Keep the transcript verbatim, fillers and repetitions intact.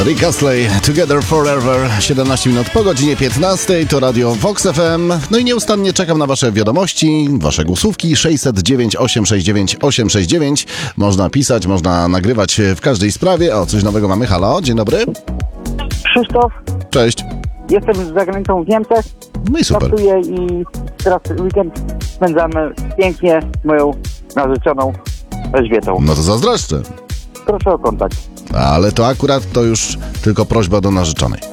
Rick Astley, Together Forever, siedemnaście minut po godzinie piętnastej, to Radio Vox F M. No i nieustannie czekam na wasze wiadomości, wasze głosówki. sześćset dziewięć osiemset sześćdziesiąt dziewięć osiemset sześćdziesiąt dziewięć. Można pisać, można nagrywać w każdej sprawie. O, coś nowego mamy. Halo, dzień dobry. Krzysztof. Cześć. Jestem za granicą w Niemczech. No i super. Pracuję i teraz weekend spędzamy pięknie z moją narzeczoną Elżbietą. No to zazdroszczę. Proszę o kontakt. Ale to akurat to już tylko prośba do narzeczonej.